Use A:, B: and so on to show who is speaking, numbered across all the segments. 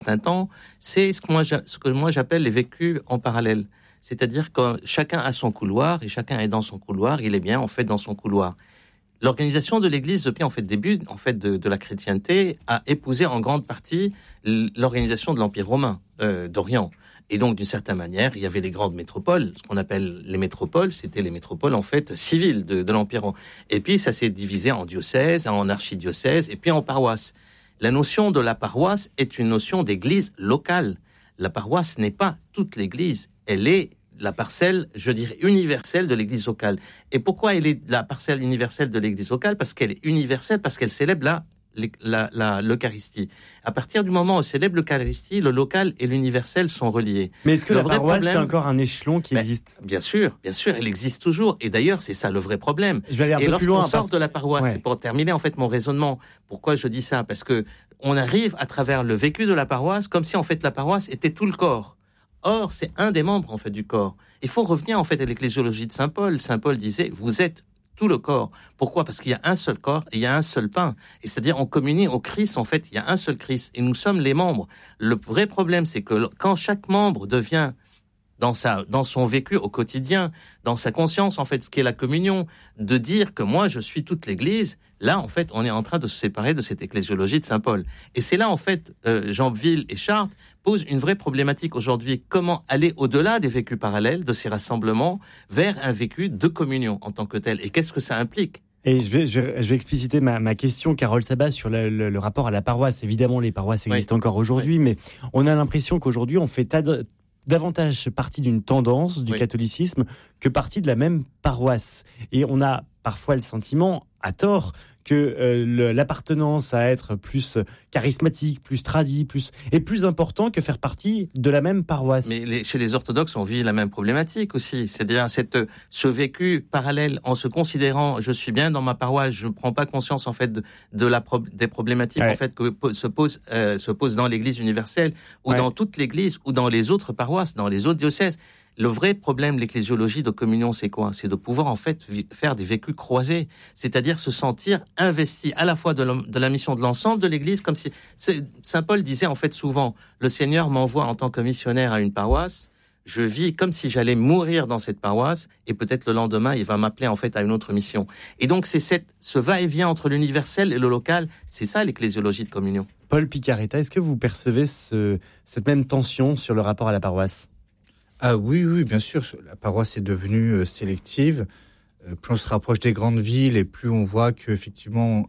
A: certain temps, c'est ce que moi j'appelle les vécus en parallèle. C'est-à-dire que chacun a son couloir et chacun est dans son couloir, il est bien en fait dans son couloir. L'organisation de l'Église depuis en fait début en fait de la chrétienté a épousé en grande partie l'organisation de l'Empire romain d'Orient. Et donc d'une certaine manière, il y avait les grandes métropoles, ce qu'on appelle les métropoles, c'était les métropoles en fait civiles de l'Empire romain. Et puis ça s'est divisé en diocèses, en archidiocèses et puis en paroisses. La notion de la paroisse est une notion d'église locale. La paroisse n'est pas toute l'église, elle est la parcelle, je dirais, universelle de l'église locale. Et pourquoi elle est la parcelle universelle de l'église locale ? Parce qu'elle est universelle, parce qu'elle célèbre l'Eucharistie. À partir du moment où on célèbre l'Eucharistie, le local et l'universel sont reliés.
B: Mais est-ce que la paroisse, c'est encore un échelon qui existe ?
A: Bien sûr, elle existe toujours. Et d'ailleurs, c'est ça le vrai problème.
B: Je vais aller un peu plus loin.
A: Et lorsqu'on sort de la paroisse, c'est pour terminer en fait mon raisonnement. Pourquoi je dis ça ? Parce que on arrive à travers le vécu de la paroisse comme si en fait la paroisse était tout le corps. Or, c'est un des membres en fait du corps. Il faut revenir en fait à l'ecclésiologie de Saint Paul. Saint Paul disait, vous êtes tout le corps. Pourquoi ? Parce qu'il y a un seul corps et il y a un seul pain. Et c'est-à-dire, on communie au Christ, en fait, il y a un seul Christ. Et nous sommes les membres. Le vrai problème, c'est que quand chaque membre devient dans son vécu au quotidien, dans sa conscience, en fait, ce qu'est la communion, de dire que moi, je suis toute l'Église, là, en fait, on est en train de se séparer de cette ecclésiologie de Saint Paul. Et c'est là, en fait, Jeanville et Chartres posent une vraie problématique aujourd'hui. Comment aller au-delà des vécus parallèles, de ces rassemblements, vers un vécu de communion en tant que tel ? Et qu'est-ce que ça implique ?
B: Et je vais expliciter ma question, Carole Sabat, sur le rapport à la paroisse. Évidemment, les paroisses existent encore aujourd'hui, mais on a l'impression qu'aujourd'hui, on fait davantage partie d'une tendance du catholicisme que partie de la même paroisse. Et on a parfois le sentiment, à tort, que l'appartenance à être plus charismatique, plus tradie, est plus important que faire partie de la même paroisse.
A: Mais chez les orthodoxes, on vit la même problématique aussi. C'est-à-dire ce vécu parallèle en se considérant, je suis bien dans ma paroisse, je ne prends pas conscience en fait des problématiques en fait que se posent dans l'Église universelle ou dans toute l'Église ou dans les autres paroisses, dans les autres diocèses. Le vrai problème, l'ecclésiologie de communion, c'est quoi ? C'est de pouvoir en fait faire des vécus croisés, c'est-à-dire se sentir investi à la fois de la mission de l'ensemble de l'Église, comme si Saint Paul disait en fait souvent, le Seigneur m'envoie en tant que missionnaire à une paroisse, je vis comme si j'allais mourir dans cette paroisse, et peut-être le lendemain, il va m'appeler en fait à une autre mission. Et donc c'est ce va-et-vient entre l'universel et le local, c'est ça l'ecclésiologie de communion.
B: Paul Piccarreta, est-ce que vous percevez cette même tension sur le rapport à la paroisse ?
C: Ah oui, bien sûr. La paroisse est devenue sélective. Plus on se rapproche des grandes villes et plus on voit qu'effectivement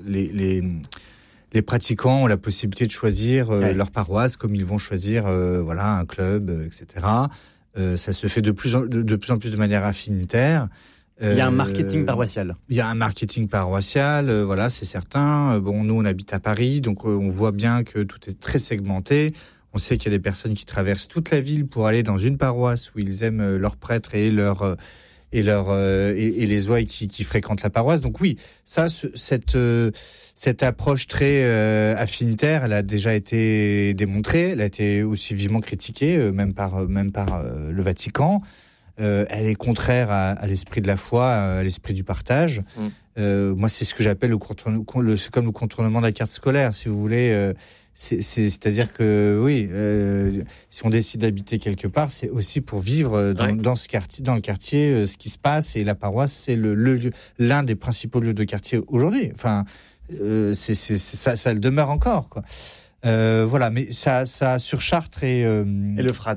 C: les pratiquants ont la possibilité de choisir leur paroisse comme ils vont choisir un club, etc. Ça se fait de plus en plus de manière affinitaire.
B: Il y a un marketing paroissial.
C: Il y a un marketing paroissial, c'est certain. Nous, on habite à Paris, donc on voit bien que tout est très segmenté. On sait qu'il y a des personnes qui traversent toute la ville pour aller dans une paroisse où ils aiment leur prêtre et les ouailles qui fréquentent la paroisse. Donc oui, cette approche très affinitaire, elle a déjà été démontrée. Elle a été aussi vivement critiquée, même par le Vatican. Elle est contraire à l'esprit de la foi, à l'esprit du partage. Moi, c'est ce que j'appelle c'est comme le contournement de la carte scolaire, si vous voulez. C'est-à-dire que si on décide d'habiter quelque part, c'est aussi pour vivre dans le quartier, ce qui se passe. Et la paroisse, c'est l'un des principaux lieux de quartier aujourd'hui. Enfin, ça le demeure encore, quoi. Mais ça sur Chartres et
B: le Frat.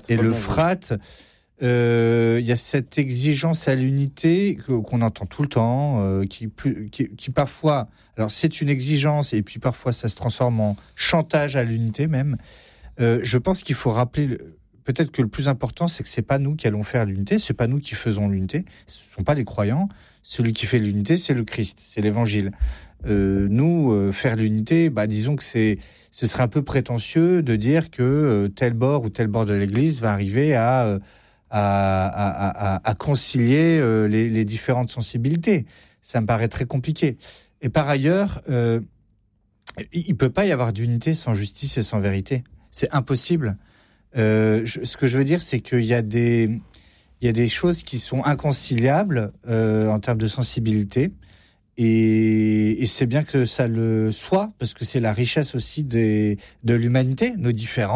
C: Il y a cette exigence à l'unité qu'on entend tout le temps, qui parfois, alors c'est une exigence et puis parfois ça se transforme en chantage à l'unité même. Je pense qu'il faut rappeler, peut-être que le plus important, c'est que c'est pas nous qui allons faire l'unité, c'est pas nous qui faisons l'unité, ce sont pas les croyants. Celui qui fait l'unité, c'est le Christ, c'est l'Évangile. Nous, faire l'unité, disons que ce serait un peu prétentieux de dire que tel bord ou tel bord de l'Église va arriver à concilier les différentes sensibilités. Ça me paraît très compliqué. Et par ailleurs, il ne peut pas y avoir d'unité sans justice et sans vérité. C'est impossible. Ce que je veux dire, c'est qu'il y a des choses qui sont inconciliables en termes de sensibilité. Et c'est bien que ça le soit, parce que c'est la richesse aussi de l'humanité, nos différences.